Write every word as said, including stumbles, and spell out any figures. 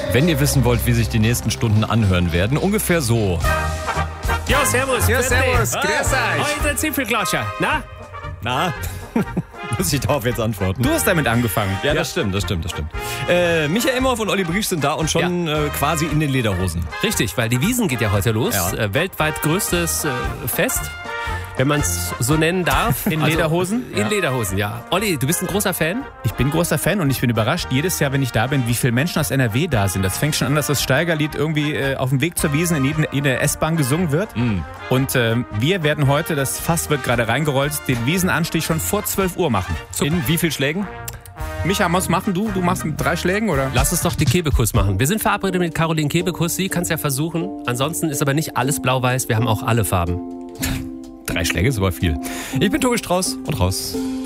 wenn ihr wissen wollt, wie sich die nächsten Stunden anhören werden. Ungefähr so. Ja, servus. Ja, grüß servus, dich. grüß euch. Heute Zipfelklatscher. Na? Na? Muss ich darauf jetzt antworten? Du hast damit angefangen. Ja, das stimmt, das stimmt, das stimmt. Äh, Michael Imhoff und Olli Briesch sind da und schon äh, quasi in den Lederhosen. Richtig, weil die Wiesn geht ja heute los. Ja. Äh, weltweit größtes äh, Fest, wenn man es so nennen darf. In Lederhosen? In Lederhosen, ja. Olli, du bist ein großer Fan? Ich bin großer Fan und ich bin überrascht, jedes Jahr, wenn ich da bin, wie viele Menschen aus N R W da sind. Das fängt schon an, dass das Steigerlied irgendwie äh, auf dem Weg zur Wiesn in jeder, jeder S-Bahn gesungen wird. Mm. Und äh, wir werden heute, das Fass wird gerade reingerollt, den Wiesenanstieg schon vor zwölf Uhr machen. In wie viel Schlägen? Micha, was machen du? Du machst mit drei Schlägen, oder? Lass uns doch die Kebekus machen. Wir sind verabredet mit Caroline Kebekus. Sie kann es ja versuchen. Ansonsten ist aber nicht alles blau-weiß. Wir haben auch alle Farben. Drei Schläge ist aber viel. Ich bin Tobi Strauß und raus.